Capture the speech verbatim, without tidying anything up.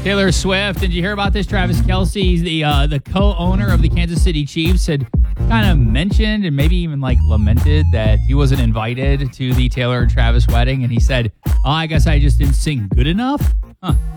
Taylor Swift. Did you hear about this? Travis Kelce, the uh, the co-owner of the Kansas City Chiefs, had kind of mentioned and maybe even like lamented that he wasn't invited to the Taylor and Travis wedding. And he said, oh, I guess I just didn't sing good enough. Huh.